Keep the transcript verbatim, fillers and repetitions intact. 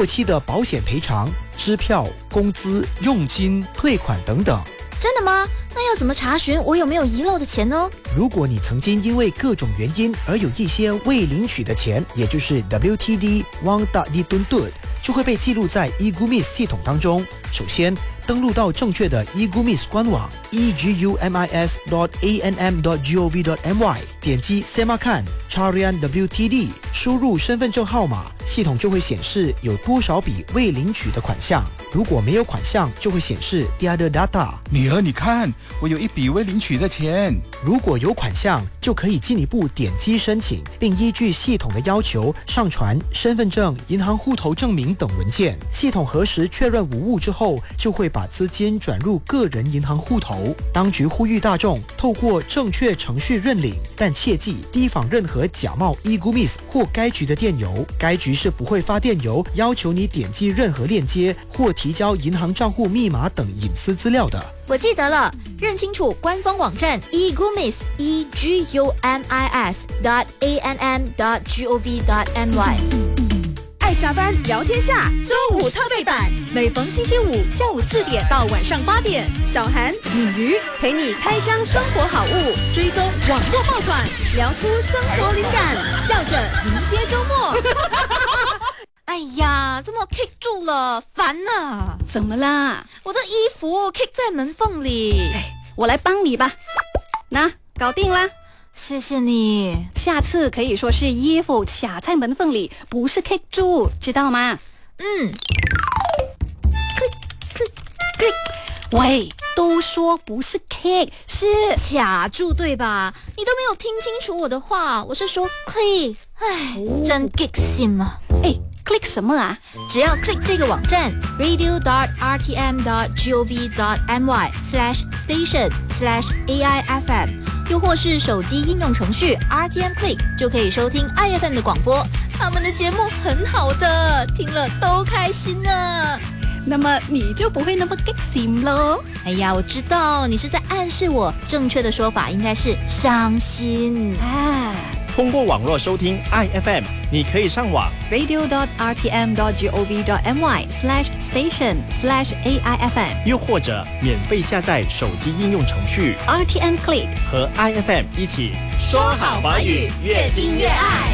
过期的保险赔偿、支票、工资、佣金、退款等等。 真的吗？那要怎么查询我有没有遗漏的钱呢？ 如果你曾经因为各种原因而有一些未领取的钱，也就是 W T D Wang Tak Dituntut， 就会被记录在 e-Gumis 系统当中。首先，登录到正确的 e-Gumis 官网 e g u m i s dot a n m dot gov dot my， 点击 Semakan Carian W T D， 输入身份证号码，系统就会显示有多少笔未领取的款项。如果没有款项，就会显示 Tiada data。 女儿，你看，我有一笔未领取的钱。 如果有款项，就可以进一步点击申请，并依据系统的要求上传身份证、银行户头证明等文件。系统核实确认无误之后，就会把资金转入个人银行户头。当局呼吁大众透过正确程序认领，但切记提防任何假冒 e-Gumis 或该局的电邮。该局是不会发电邮要求你点击任何链接或提交银行账户密码等隐私资料的。 我记得了，认清楚官方网站 e-Gumis e g u m i s dot a n m dot gov dot my。 爱下班聊天下周五特备版，每逢星期五下午四点到晚上八点，小韩、鲤鱼陪你开箱生活好物，追踪网络爆款，聊出生活灵感，笑着迎接周末。 哎呀，怎么 kick 住了？烦啊！ 怎么啦？ 我的衣服 kick 在门缝里。 哎，我来帮你吧。那搞定啦。 谢谢你。 下次可以说是衣服卡在门缝里，不是 kick 住，知道吗？ 嗯。 喂，都说不是 kick， 是卡住对吧？你都没有听清楚我的话，我是说 click。唉，哦、真 kick 心啊！ 哎。click 什么啊？ 只要 click 这个网站 radio dot r t m dot gov dot my slash station slash a i f m， 又或是手机应用程序 R T M Click， 就可以收听 I F M 的广播。他们的节目很好的，听了都开心呢。 那么你就不会那么 kick 心咯。 哎呀，我知道你是在暗示我，正确的说法应该是伤心啊。 通过网络收听 I F M， 你可以上网 radio dot r t m dot gov dot my slash station slash a i f m， 又或者免费下载手机应用程序 R T M Click， 和 I F M 一起说好华语，越听越爱。